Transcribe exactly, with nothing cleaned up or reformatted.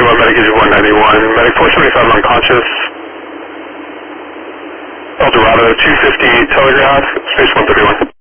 seventy-one, medic is one ninety-one, medic four seventy-five unconscious. El Dorado, two fifty telegraph, space one thirty-one.